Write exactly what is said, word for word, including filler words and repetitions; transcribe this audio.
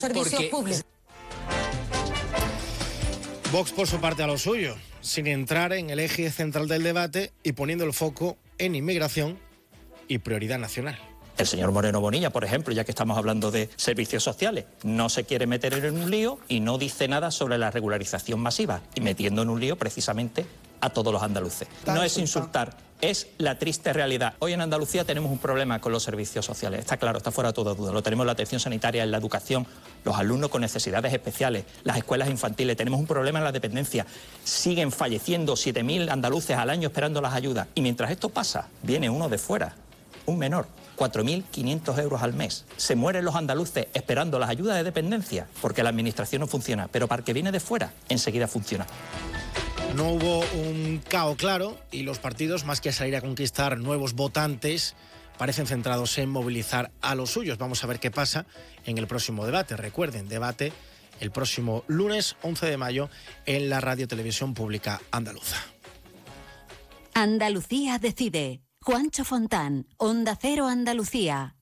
Servicios porque... públicos. Vox por su parte a lo suyo, sin entrar en el eje central del debate y poniendo el foco en inmigración y prioridad nacional. El señor Moreno Bonilla, por ejemplo, ya que estamos hablando de servicios sociales, no se quiere meter en un lío y no dice nada sobre la regularización masiva, y metiendo en un lío precisamente a todos los andaluces. No es insultar, es la triste realidad. Hoy en Andalucía tenemos un problema con los servicios sociales, está claro, está fuera de toda duda. Lo tenemos en la atención sanitaria, en la educación, los alumnos con necesidades especiales, las escuelas infantiles, tenemos un problema en la dependencia. Siguen falleciendo siete mil andaluces al año esperando las ayudas. Y mientras esto pasa, viene uno de fuera, un menor, cuatro mil quinientos euros al mes. Se mueren los andaluces esperando las ayudas de dependencia porque la administración no funciona, pero para el que viene de fuera, enseguida funciona. No hubo un cao claro y los partidos, más que salir a conquistar nuevos votantes, parecen centrados en movilizar a los suyos. Vamos a ver qué pasa en el próximo debate. Recuerden, debate el próximo lunes once de mayo en la Radio Televisión Pública Andaluza. Andalucía decide. Juancho Fontán, Onda Cero Andalucía.